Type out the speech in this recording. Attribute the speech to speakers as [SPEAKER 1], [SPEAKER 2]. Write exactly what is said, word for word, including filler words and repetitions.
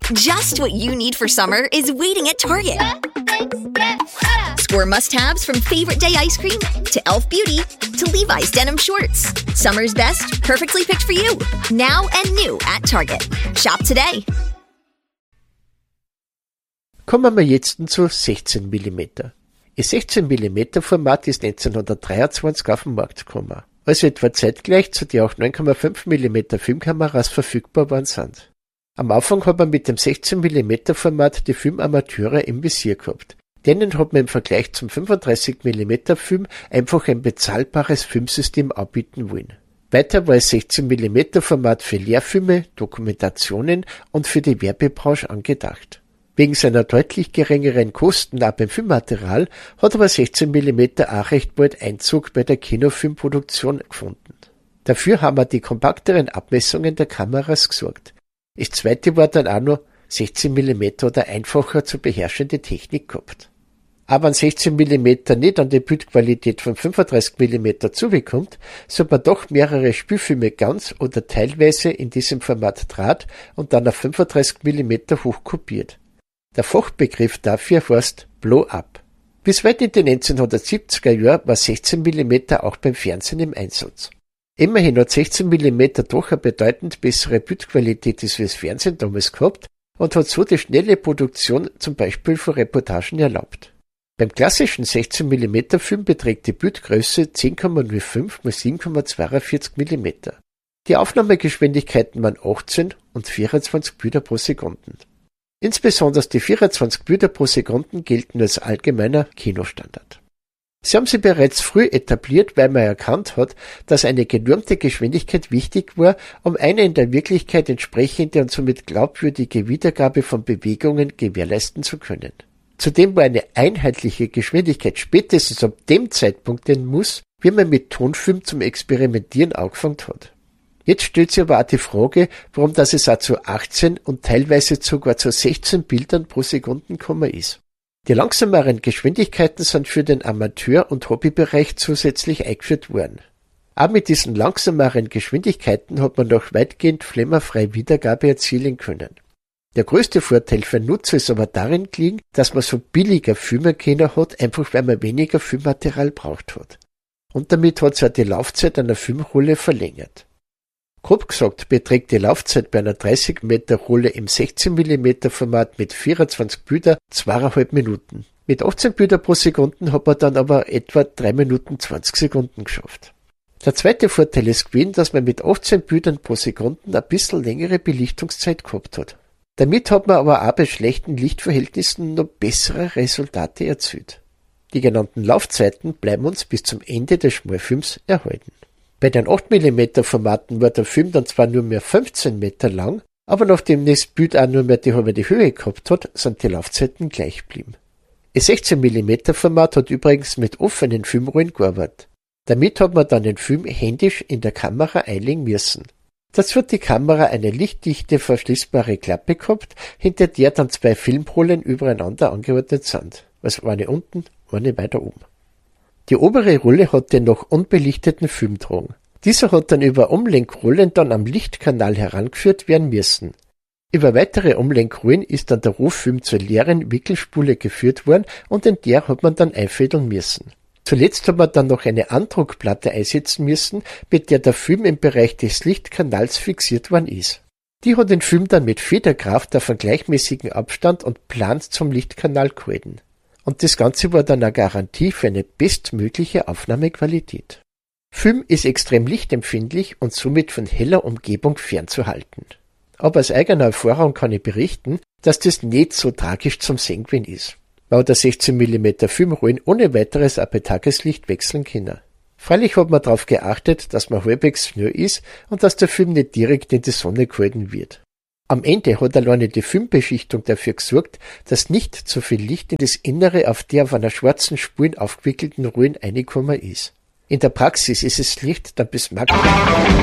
[SPEAKER 1] Just what you need for summer is waiting at Target. Score must-haves from Favorite Day ice cream to Elf Beauty to Levi's denim shorts. Summer's best, perfectly picked for you. Now and new at Target. Shop today.
[SPEAKER 2] Kommen wir jetzt zu sechzehn Millimeter. Ihr sechzehn Millimeter Format ist neunzehnhundertdreiundzwanzig auf den Markt gekommen. Also etwa zeitgleich, zu der auch neun Komma fünf Millimeter Filmkameras verfügbar waren sind. Am Anfang hat man mit dem sechzehn Millimeter Format die Filmamateure im Visier gehabt. Denen hat man im Vergleich zum fünfunddreißig Millimeter Film einfach ein bezahlbares Filmsystem anbieten wollen. Weiter war das sechzehn Millimeter Format für Lehrfilme, Dokumentationen und für die Werbebranche angedacht. Wegen seiner deutlich geringeren Kosten auch beim Filmmaterial hat aber sechzehn Millimeter auch recht bald Einzug bei der Kinofilmproduktion gefunden. Dafür haben wir die kompakteren Abmessungen der Kameras gesorgt. Das zweite war dann auch noch sechzehn Millimeter oder einfacher zu beherrschende Technik gehabt. Aber wenn sechzehn Millimeter nicht an die Bildqualität von fünfunddreißig Millimeter zubekommt, so hat man doch mehrere Spielfilme ganz oder teilweise in diesem Format draht und dann auf fünfunddreißig Millimeter hochkopiert. Der Fachbegriff dafür heißt Blow-up. Bis weit in die neunzehnhundertsiebziger Jahre war sechzehn Millimeter auch beim Fernsehen im Einsatz. Immerhin hat sechzehn Millimeter doch eine bedeutend bessere Bildqualität als fürs Fernsehen damals gehabt und hat so die schnelle Produktion zum Beispiel von Reportagen erlaubt. Beim klassischen sechzehn Millimeter Film beträgt die Bildgröße zehn Komma null fünf mal sieben Komma zweiundvierzig Millimeter. Die Aufnahmegeschwindigkeiten waren achtzehn und vierundzwanzig Bilder pro Sekunden. Insbesondere die vierundzwanzig Bilder pro Sekunde gelten als allgemeiner Kinostandard. Sie haben sie bereits früh etabliert, weil man erkannt hat, dass eine genormte Geschwindigkeit wichtig war, um eine in der Wirklichkeit entsprechende und somit glaubwürdige Wiedergabe von Bewegungen gewährleisten zu können. Zudem war eine einheitliche Geschwindigkeit spätestens ab dem Zeitpunkt ein Muss, wie man mit Tonfilm zum Experimentieren angefangen hat. Jetzt stellt sich aber auch die Frage, warum das es auch zu achtzehn und teilweise sogar zu sechzehn Bildern pro Sekunde gekommen ist. Die langsameren Geschwindigkeiten sind für den Amateur- und Hobbybereich zusätzlich eingeführt worden. Auch mit diesen langsameren Geschwindigkeiten hat man noch weitgehend flimmerfrei Wiedergabe erzielen können. Der größte Vorteil für Nutzer ist aber darin gelegen, dass man so billiger Filme können hat, einfach weil man weniger Filmmaterial braucht hat. Und damit hat sich auch die Laufzeit einer Filmrolle verlängert. Grob gesagt beträgt die Laufzeit bei einer dreißig Meter Rolle im sechzehn Millimeter Format mit vierundzwanzig Bilder zweieinhalb Minuten. Mit achtzehn Bilder pro Sekunde hat man dann aber etwa drei Minuten zwanzig Sekunden geschafft. Der zweite Vorteil ist gewesen, dass man mit achtzehn Bildern pro Sekunde ein bisschen längere Belichtungszeit gehabt hat. Damit hat man aber auch bei schlechten Lichtverhältnissen noch bessere Resultate erzielt. Die genannten Laufzeiten bleiben uns bis zum Ende des Schmalfilms erhalten. Bei den acht Millimeter Formaten war der Film dann zwar nur mehr fünfzehn Meter lang, aber nachdem das Bild auch nur mehr die halbe Höhe gehabt hat, sind die Laufzeiten gleich geblieben. Das sechzehn Millimeter Format hat übrigens mit offenen Filmrollen gearbeitet. Damit hat man dann den Film händisch in der Kamera einlegen müssen. Dazu hat die Kamera eine lichtdichte verschließbare Klappe gehabt, hinter der dann zwei Filmrollen übereinander angeordnet sind. Also eine unten, eine weiter oben. Die obere Rolle hat den noch unbelichteten Film getragen. Dieser hat dann über Umlenkrollen dann am Lichtkanal herangeführt werden müssen. Über weitere Umlenkrollen ist dann der Rohfilm zur leeren Wickelspule geführt worden und in der hat man dann einfädeln müssen. Zuletzt hat man dann noch eine Andruckplatte einsetzen müssen, mit der der Film im Bereich des Lichtkanals fixiert worden ist. Die hat den Film dann mit Federkraft auf einen gleichmäßigen Abstand und plan zum Lichtkanal gehalten. Und das Ganze war dann eine Garantie für eine bestmögliche Aufnahmequalität. Film ist extrem lichtempfindlich und somit von heller Umgebung fernzuhalten. Aber aus eigener Erfahrung kann ich berichten, dass das nicht so tragisch zum Sehen gewesen ist. Man hat der sechzehn Millimeter Filmrollen ohne weiteres auch bei Tageslicht wechseln können. Freilich hat man darauf geachtet, dass man halbwegs schnell ist und dass der Film nicht direkt in die Sonne gehalten wird. Am Ende hat alleine die Filmbeschichtung dafür gesorgt, dass nicht zu viel Licht in das Innere auf der auf einer schwarzen Spuren aufgewickelten Rollen reingekommen ist. In der Praxis ist das Licht dann bis maximal